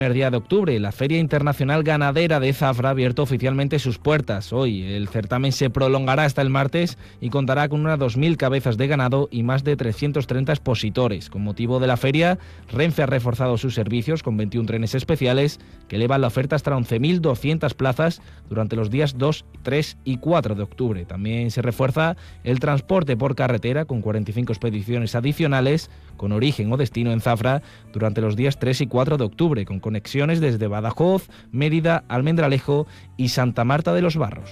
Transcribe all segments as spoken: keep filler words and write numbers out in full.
El día de octubre, la Feria Internacional Ganadera de Zafra ha abierto oficialmente sus puertas. Hoy el certamen se prolongará hasta el martes y contará con unas dos mil cabezas de ganado y más de trescientos treinta expositores. Con motivo de la feria, Renfe ha reforzado sus servicios con veintiún trenes especiales que elevan la oferta hasta once mil doscientas plazas durante los días dos, tres y cuatro de octubre. También se refuerza el transporte por carretera con cuarenta y cinco expediciones adicionales con origen o destino en Zafra durante los días tres y cuatro de octubre, con conexiones desde Badajoz, Mérida, Almendralejo y Santa Marta de los Barros.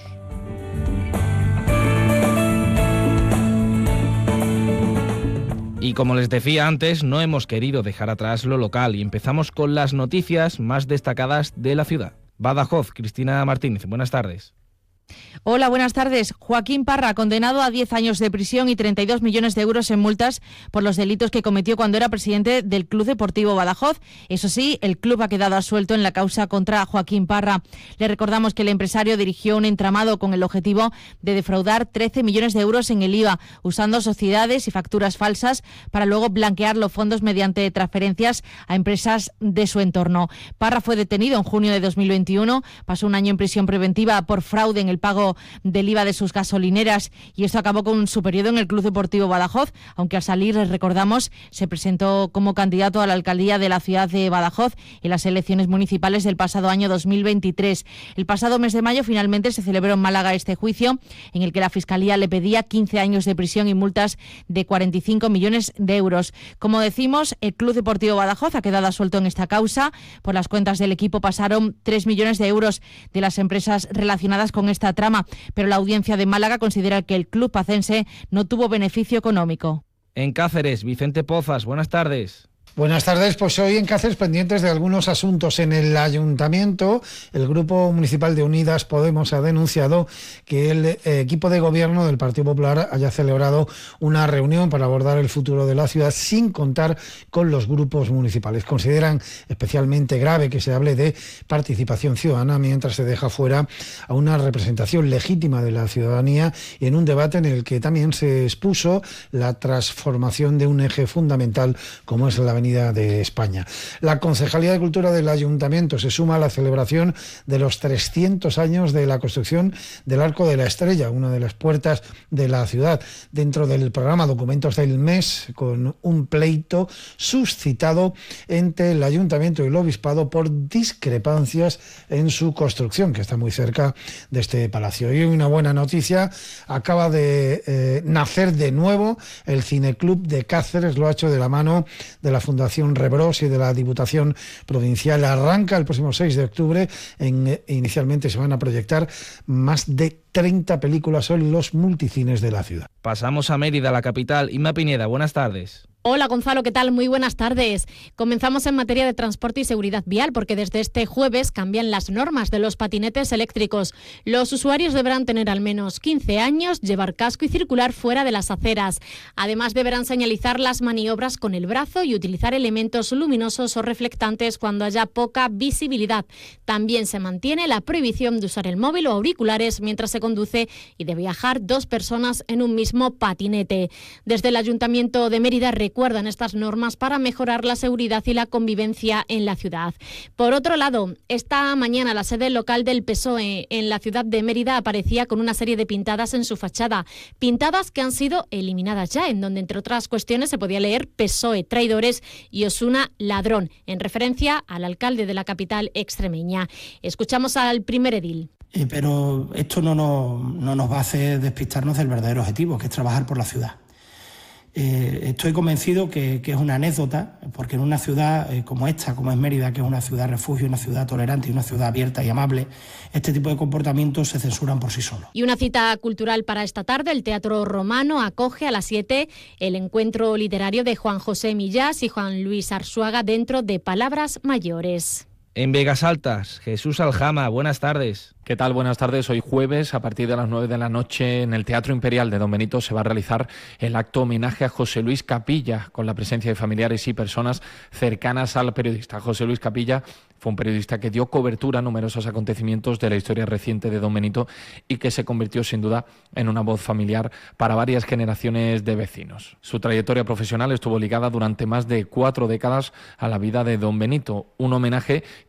Y como les decía antes, no hemos querido dejar atrás lo local y empezamos con las noticias más destacadas de la ciudad. Badajoz, Cristina Martínez, buenas tardes. Hola, buenas tardes. Joaquín Parra, condenado a diez años de prisión y treinta y dos millones de euros en multas por los delitos que cometió cuando era presidente del Club Deportivo Badajoz. Eso sí, el club ha quedado absuelto en la causa contra Joaquín Parra. Le recordamos que el empresario dirigió un entramado con el objetivo de defraudar trece millones de euros en el I V A, usando sociedades y facturas falsas para luego blanquear los fondos mediante transferencias a empresas de su entorno. Parra fue detenido en junio de dos mil veintiuno, pasó un año en prisión preventiva por fraude en el pago del I V A de sus gasolineras y esto acabó con su periodo en el Club Deportivo Badajoz, aunque al salir, les recordamos, se presentó como candidato a la alcaldía de la ciudad de Badajoz en las elecciones municipales del pasado año dos mil veintitrés. El pasado mes de mayo finalmente se celebró en Málaga este juicio en el que la Fiscalía le pedía quince años de prisión y multas de cuarenta y cinco millones de euros. Como decimos, el Club Deportivo Badajoz ha quedado absuelto en esta causa. Por las cuentas del equipo pasaron tres millones de euros de las empresas relacionadas con esta trama, pero la audiencia de Málaga considera que el club pacense no tuvo beneficio económico. En Cáceres, Vicente Pozas, buenas tardes. Buenas tardes, pues hoy en Cáceres pendientes de algunos asuntos en el ayuntamiento. El Grupo Municipal de Unidas Podemos ha denunciado que el eh, equipo de gobierno del Partido Popular haya celebrado una reunión para abordar el futuro de la ciudad sin contar con los grupos municipales. Consideran especialmente grave que se hable de participación ciudadana mientras se deja fuera a una representación legítima de la ciudadanía y en un debate en el que también se expuso la transformación de un eje fundamental como es la Avenida de España. La Concejalía de Cultura del Ayuntamiento se suma a la celebración de los trescientos años de la construcción del Arco de la Estrella, una de las puertas de la ciudad, dentro del programa Documentos del Mes, con un pleito suscitado entre el Ayuntamiento y el Obispado por discrepancias en su construcción, que está muy cerca de este palacio. Y una buena noticia, acaba de eh, nacer de nuevo el Cineclub de Cáceres, lo ha hecho de la mano de la Fundación Fundación Rebros y de la Diputación Provincial. Arranca el próximo seis de octubre. En, inicialmente se van a proyectar más de treinta películas en los multicines de la ciudad. Pasamos a Mérida, la capital. Inma Pineda, buenas tardes. Hola Gonzalo, ¿qué tal? Muy buenas tardes. Comenzamos en materia de transporte y seguridad vial porque desde este jueves cambian las normas de los patinetes eléctricos. Los usuarios deberán tener al menos quince años, llevar casco y circular fuera de las aceras. Además deberán señalizar las maniobras con el brazo y utilizar elementos luminosos o reflectantes cuando haya poca visibilidad. También se mantiene la prohibición de usar el móvil o auriculares mientras se conduce y de viajar dos personas en un mismo patinete. Desde el Ayuntamiento de Mérida recuerdan estas normas para mejorar la seguridad y la convivencia en la ciudad. Por otro lado, esta mañana la sede local del P S O E en la ciudad de Mérida aparecía con una serie de pintadas en su fachada, pintadas que han sido eliminadas ya, en donde entre otras cuestiones se podía leer P S O E traidores y Osuna ladrón, en referencia al alcalde de la capital extremeña. Escuchamos al primer edil. Eh, pero esto no nos, no nos va a hacer despistarnos del verdadero objetivo, que es trabajar por la ciudad. Eh, estoy convencido que, que es una anécdota, porque en una ciudad eh, como esta, como es Mérida, que es una ciudad refugio, una ciudad tolerante y una ciudad abierta y amable, este tipo de comportamientos se censuran por sí solos. Y una cita cultural para esta tarde, el Teatro Romano acoge a las siete el encuentro literario de Juan José Millás y Juan Luis Arzuaga dentro de Palabras Mayores. En Vegas Altas, Jesús Aljama, buenas tardes. ¿Qué tal? Buenas tardes. Hoy jueves, a partir de las nueve de la noche, en el Teatro Imperial de Don Benito se va a realizar el acto homenaje a José Luis Capilla, con la presencia de familiares y personas cercanas al periodista. José Luis Capilla fue un periodista que dio cobertura a numerosos acontecimientos de la historia reciente de Don Benito y que se convirtió sin duda en una voz familiar para varias generaciones de vecinos. Su trayectoria profesional estuvo ligada durante más de cuatro décadas a la vida de Don Benito, un homenaje